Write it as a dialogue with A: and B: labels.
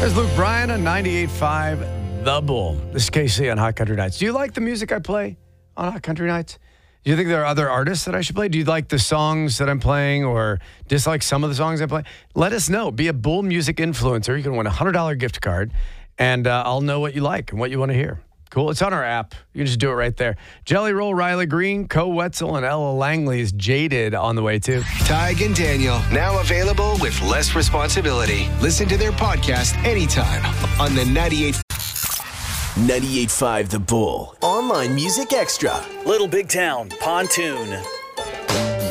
A: There's Luke Bryan on 98.5 The Bull. This is KC on Hot Country Nights. Do you like the music I play on Hot Country Nights? Do you think there are other artists that I should play? Do you like the songs that I'm playing or dislike some of the songs I play? Let us know. Be a Bull music influencer. You can win a $100 gift card, and I'll know what you like and what you want to hear. Cool. It's on our app. You can just do it right there. Jelly Roll, Riley Green, Co Wetzel, and Ella Langley's Jaded on the way, too.
B: Tig and Daniel, now available with less responsibility. Listen to their podcast anytime on the
C: 98.5 The Bull. Online Music Extra.
D: Little Big Town, Pontoon.